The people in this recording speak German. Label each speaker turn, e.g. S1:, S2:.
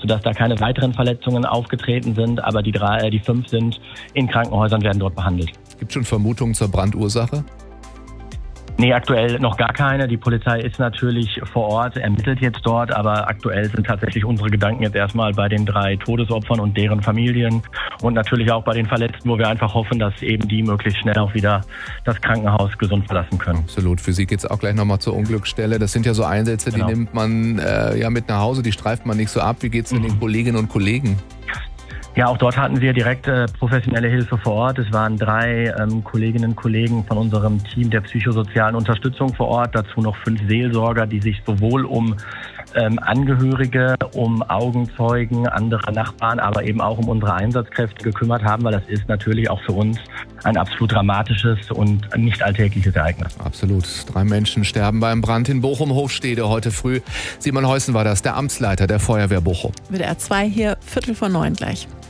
S1: sodass da keine weiteren Verletzungen aufgetreten sind. Aber die 5 sind in Krankenhäusern, werden dort behandelt.
S2: Gibt es schon Vermutungen zur Brandursache?
S1: Nee, aktuell noch gar keine. Die Polizei ist natürlich vor Ort, ermittelt jetzt dort, aber aktuell sind tatsächlich unsere Gedanken jetzt erstmal bei den 3 Todesopfern und deren Familien und natürlich auch bei den Verletzten, wo wir einfach hoffen, dass eben die möglichst schnell auch wieder das Krankenhaus gesund verlassen können.
S2: Absolut. Für Sie geht es auch gleich nochmal zur Unglücksstelle. Das sind ja so Einsätze,
S1: Genau.
S2: Die nimmt man mit nach Hause, die streift man nicht so ab. Wie geht es denn den Kolleginnen und Kollegen?
S1: Ja, auch dort hatten wir direkt professionelle Hilfe vor Ort. Es waren 3 Kolleginnen und Kollegen von unserem Team der psychosozialen Unterstützung vor Ort. Dazu noch 5 Seelsorger, die sich sowohl um Angehörige, um Augenzeugen, andere Nachbarn, aber eben auch um unsere Einsatzkräfte gekümmert haben, weil das ist natürlich auch für uns ein absolut dramatisches und nicht alltägliches Ereignis.
S2: Absolut. 3 Menschen sterben beim Brand in Bochum-Hofstede heute früh. Simon Heusen war das, der Amtsleiter der Feuerwehr Bochum.
S3: WDR 2 hier, 8:45 gleich.